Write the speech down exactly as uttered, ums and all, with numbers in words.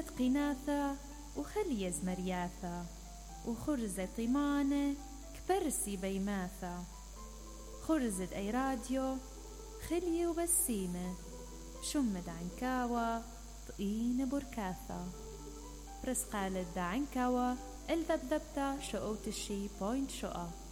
خرزت قناثة وخليز مرياثة، وخرزت طمانة كبرسي بيماثة. خرزت أي راديو خلي وبسيمة، شمد عنكاوة طقين بركاثة. برس قالت دا عنكاوة الذبذبتا شقوت الشي بوينت شقا.